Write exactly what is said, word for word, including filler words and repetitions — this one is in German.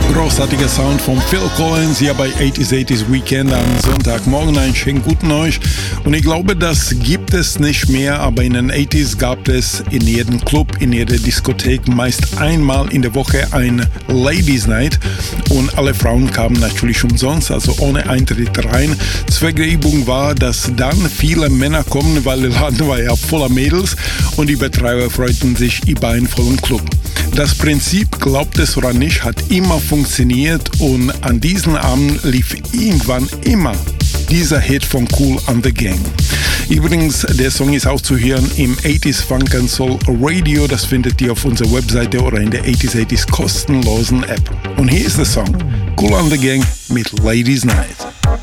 Großartiger Sound von Phil Collins hier bei eighties eighties Weekend am Sonntagmorgen. Einen schönen guten euch. Und ich glaube, das gibt es nicht mehr, aber in den eighties gab es in jedem Club, in jeder Diskothek meist einmal in der Woche ein Ladies Night und alle Frauen kamen natürlich umsonst, also ohne Eintritt rein. Zweck der Übung war, dass dann viele Männer kommen, weil der Laden war ja voller Mädels und die Betreiber freuten sich über einen vollen Club. Das Prinzip, glaubt es oder nicht, hat immer funktioniert und an diesem Abend lief irgendwann immer dieser Hit von Kool and the Gang. Übrigens, der Song ist auch zu hören im eighties Funk and Soul Radio. Das findet ihr auf unserer Webseite oder in der eighties eighties kostenlosen App. Und hier ist der Song Kool and the Gang mit Ladies Night.